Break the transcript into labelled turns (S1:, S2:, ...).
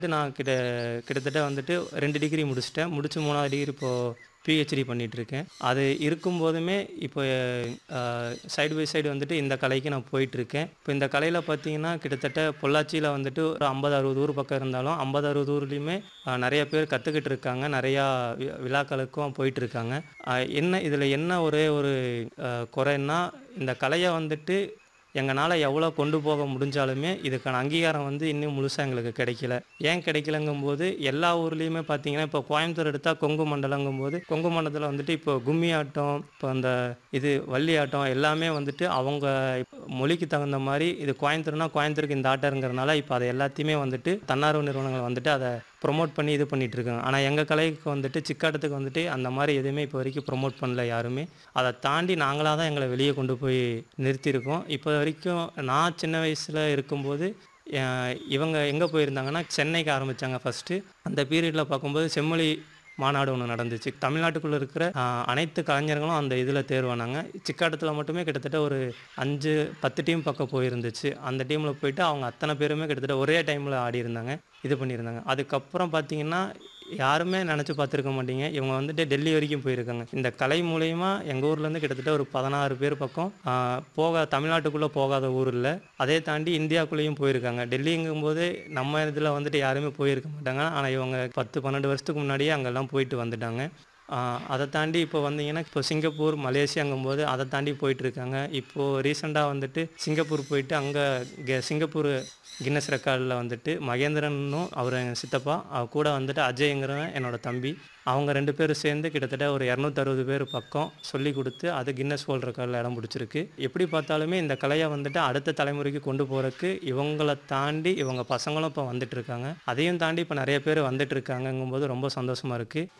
S1: நான் கிட்டத்தட்ட வந்துட்டு 2 டிகிரி முடிச்சுட்டேன். முடிச்சு 3வது டிகிரி இப்போ பிஹெச்டி பண்ணிட்டுருக்கேன். அது இருக்கும்போதுமே இப்போ சைடு பை சைடு வந்துட்டு இந்த கலைக்கு நான் போயிட்டுருக்கேன். இப்போ இந்த கலையில பார்த்தீங்கன்னா, கிட்டத்தட்ட பொள்ளாச்சியில வந்துட்டு ஒரு 50, 60 ஊர் பக்கம் இருந்தாலும் 50, 60 ஊர்லேயுமே நெறைய பேர் கத்துக்கிட்டு இருக்காங்க. நெறையா விழாக்களுக்கும் போயிட்டுருக்காங்க. இதில என்ன ஒரே ஒரு குறைன்னா, இந்த கலைய வந்துட்டு எங்கனால எவ்வளோ கொண்டு போக முடிஞ்சாலுமே, இதுக்கான அங்கீகாரம் வந்து இன்னும் முழுசா எங்களுக்கு கிடைக்கல. ஏன் கிடைக்கலங்கும்போது, எல்லா ஊர்லேயுமே பார்த்தீங்கன்னா, இப்போ கோயம்புத்தூர் எடுத்தா கொங்கு மண்டலங்கும்போது, கொங்கு மண்டலத்தில வந்துட்டு இப்போ கும்மி ஆட்டம், இப்போ அந்த வள்ளி ஆட்டம் எல்லாமே வந்துட்டு அவங்க மொழிக்கு தகுந்த மாரி இது கோயம்புத்தூர்னா கோயம்புத்தூருக்கு இந்த ஆட்டம் இருக்கிறனால, இப்போ அத எல்லாத்தையுமே வந்துட்டு தன்னார்வ நிறுவனங்கள் வந்துட்டு அத ப்ரொமோட் பண்ணி இது பண்ணிட்டுருக்காங்க. ஆனா எங்க கலைக்கு வந்துட்டு சிக்காட்டத்துக்கு வந்துட்டு அந்த மாரி எதுவுமே இப்போ வரைக்கும் ப்ரொமோட் பண்ணல யாருமே. அத தாண்டி நாங்களா தான் எங்கள வெளிய கொண்டு போய் நிறுத்தியிருக்கோம். இப்போ வரைக்கும் நான் சின்ன வயசுல இருக்கும்போது, அ இவங்க எங்க போயிருந்தாங்கன்னா, சென்னைக்கு ஆரம்பிச்சாங்க ஃபர்ஸ்ட்டு. அந்த பீரியட்ல பார்க்கும்போது செம்மொழி மாநாடு ஒண்ணு நடந்துச்சு. தமிழ்நாட்டுக்குள்ள இருக்கிற அனைத்து கலைஞர்களும் அந்த இதில தேர்வானாங்க. சிக்காட்டத்தில மட்டுமே கிட்டத்தட்ட ஒரு 5, 10 டீம் பக்கம் போயிருந்துச்சு. அந்த டீம்ல போயிட்டு அவங்க அத்தன பேருமே கிட்டத்தட்ட ஒரே டைம்ல ஆடியிருந்தாங்க. இது பண்ணியிருந்தாங்க. அதுக்கப்புறம் பார்த்தீங்கன்னா, யாருமே நெனச்சு பார்த்துருக்க மாட்டீங்க. இவங்க வந்துட்டு டெல்லி வரைக்கும் போயிருக்காங்க. இந்த கலை மூலியமா எங்க ஊர்லேருந்து கிட்டத்தட்ட ஒரு 16 பேர் பக்கம் தமிழ்நாட்டுக்குள்ள போகாத ஊர் இல்ல. அதே தாண்டி இந்தியாக்குள்ளேயும் போயிருக்காங்க. டெல்லிங்கும்போது நம்ம இதில வந்துட்டு யாருமே போயிருக்க மாட்டாங்க. ஆனா இவங்க 10, 12 வருஷத்துக்கு முன்னாடியே அங்கெல்லாம் போயிட்டு வந்துட்டாங்க. அத தாண்டி இப்போ வந்தீங்கன்னா, இப்போ சிங்கப்பூர், மலேசியாங்கும்போது அத தாண்டி போயிட்டுருக்காங்க. இப்போ ரீசென்ட்டா வந்துட்டு சிங்கப்பூர் போயிட்டு அங்க சிங்கப்பூர் கின்னஸ் ரெக்கார்ட்ல வந்துட்டு மகேந்திரன்னும் அவரு எங்க சித்தப்பா, கூட வந்துட்டு அஜய்ங்கிறவன் என்னோட தம்பி. அவங்க 2 பேரும் சேர்ந்து கிட்டத்தட்ட ஒரு 260 பேர் பக்கம் சொல்லிக் குடுத்து, அது கின்னஸ் வேர்ல்ட் ரெக்கார்ட்ல இடம் பிடிச்சிருக்கு. எப்படி பார்த்தாலுமே இந்த கலைய வந்துட்டு அடுத்த தலைமுறைக்கு கொண்டு போறக்கு இவங்கள தாண்டி இவங்க பசங்களும் இப்போ வந்துட்டுருக்காங்க. அதையும் தாண்டி இப்போ நெறைய பேர் வந்துட்டுருக்காங்கங்கும்போது ரொம்ப சந்தோஷமா இருக்கு.